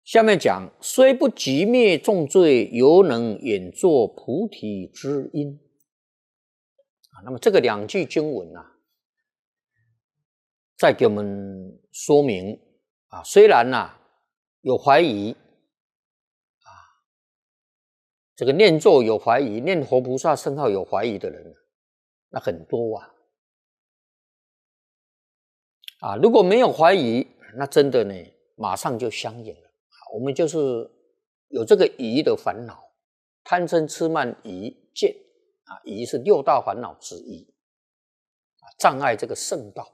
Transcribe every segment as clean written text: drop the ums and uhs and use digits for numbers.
下面讲，虽不及灭重罪，犹能演作菩提之因。那么这个2句经文啊，再给我们说明啊，虽然有怀疑啊，这个念咒有怀疑，念佛菩萨圣号有怀疑的人，那很多啊，如果没有怀疑，那真的呢，马上就相应了。我们就是有这个疑的烦恼，贪嗔痴慢疑见啊，疑是6大烦恼之一啊，障碍这个圣道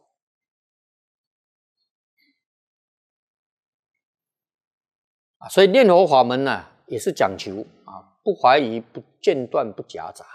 啊，所以念佛法门呢，也是讲求啊，不怀疑、不间断、不夹杂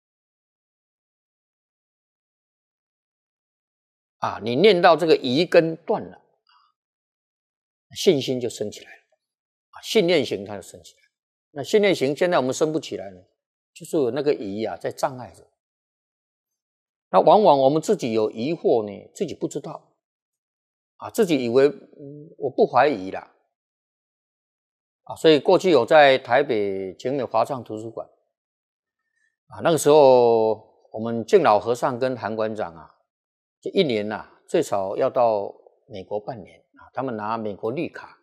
啊，你念到这个疑根断了，信心就升起来了啊，信念行它就升起来。那信念行现在我们升不起来了，就是有那个疑在障碍着。那往往我们自己有疑惑呢，自己不知道啊，自己以为我不怀疑啦啊，所以过去有在台北景美华藏图书馆啊，那个时候我们净老和尚跟韩馆长啊，这1年最少要到美国半年啊，他们拿美国绿卡。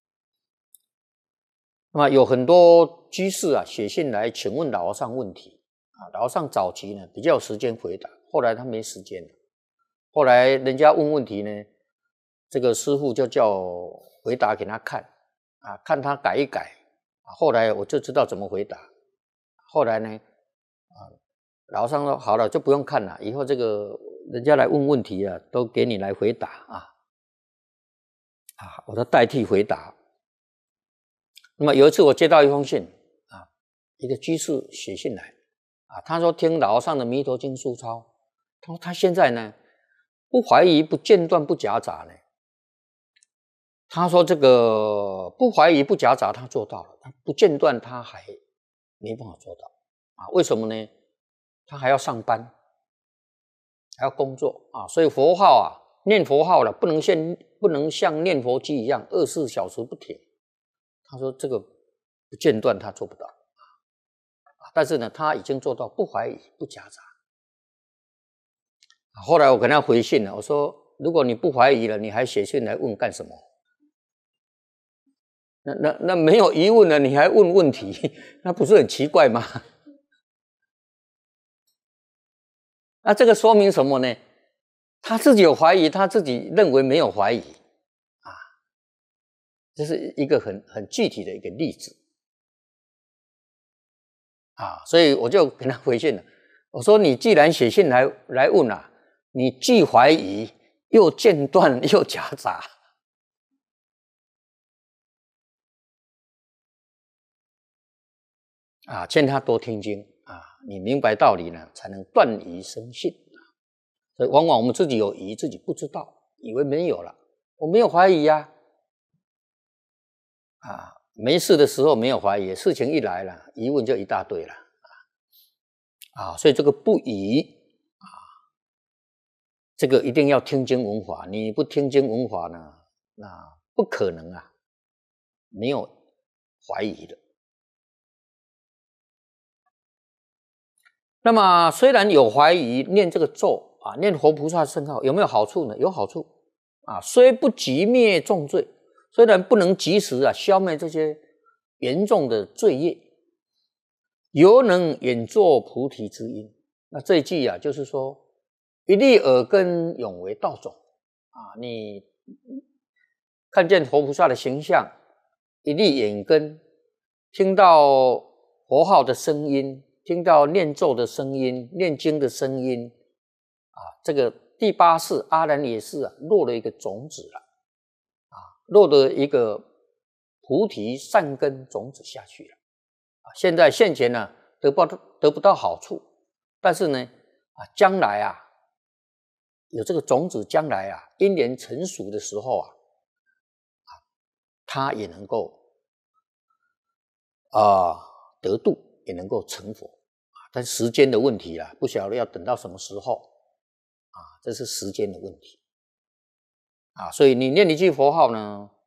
那么有很多居士写信来请问老和尚问题啊，老和尚早期呢比较有时间回答，后来他没时间了。后来人家问问题呢，这个师父就叫回答给他看啊，看他改一改啊，后来我就知道怎么回答。后来呢老和尚说好了，就不用看了，以后这个人家来问问题都给你来回答我都代替回答。那么有一次我接到一封信啊，一个居士写信来啊，他说听老和尚的弥陀经书抄，他说他现在呢不怀疑、不间断、不夹杂呢。他说这个不怀疑、不夹杂他做到了，他不间断他还没办法做到啊？为什么呢？他还要上班，还要工作啊，所以佛号念佛号了，不能像念佛机一样24小时不停。他说这个不间断他做不到但是呢他已经做到不怀疑、不夹杂。后来我跟他回信了，我说如果你不怀疑了，你还写信来问干什么？那没有疑问了，你还问问题，那不是很奇怪吗？那这个说明什么呢？他自己有怀疑，他自己认为没有怀疑这是一个很具体的一个例子所以我就跟他回信了，我说你既然写信来问你既怀疑又间断又夹杂劝他多听经你明白道理呢，才能断疑生信所以往往我们自己有疑，自己不知道，以为没有了，我没有怀疑没事的时候没有怀疑，事情一来了，疑问就一大堆了所以这个不疑这个一定要听经闻法，你不听经闻法呢，那不可能没有怀疑的。那么虽然有怀疑，念这个咒念佛菩萨圣号有没有好处呢？有好处虽不及灭重罪，虽然不能及时消灭这些严重的罪业，犹能演作菩提之因。那这一句就是说一粒耳根永为道种你看见佛菩萨的形象，一粒眼根，听到佛号的声音，听到念咒的声音，念经的声音这个第8世阿难也是落了一个种子了落了一个菩提善根种子下去了现在现前呢得不到好处，但是呢将来有这个种子，将来因缘成熟的时候它也能够得度，也能够成佛但时间的问题不晓得要等到什么时候这是时间的问题所以你念一句佛号呢